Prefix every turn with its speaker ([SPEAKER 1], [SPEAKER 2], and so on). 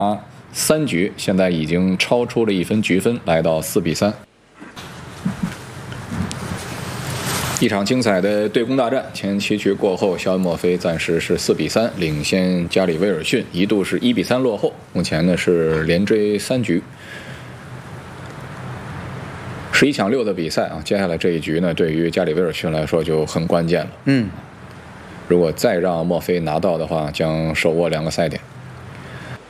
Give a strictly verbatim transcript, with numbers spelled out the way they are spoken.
[SPEAKER 1] 啊，三局现在已经超出了一分局分，来到四比三。一场精彩的对攻大战，前七局过后，肖恩·墨菲暂时是四比三领先加里·威尔逊，一度是一比三落后。目前呢是连追三局，十一抢六的比赛啊，接下来这一局呢，对于加里·威尔逊来说就很关键了。
[SPEAKER 2] 嗯，
[SPEAKER 1] 如果再让墨菲拿到的话，将手握两个赛点。